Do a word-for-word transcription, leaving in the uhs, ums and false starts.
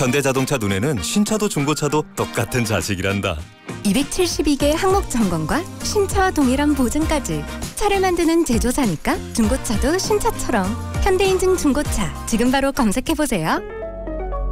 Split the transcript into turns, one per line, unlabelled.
현대자동차 눈에는 신차도 중고차도 똑같은 자식이란다.
이백칠십이 개 항목 점검과 신차와 동일한 보증까지. 차를 만드는 제조사니까 중고차도 신차처럼. 현대인증 중고차 지금 바로 검색해보세요.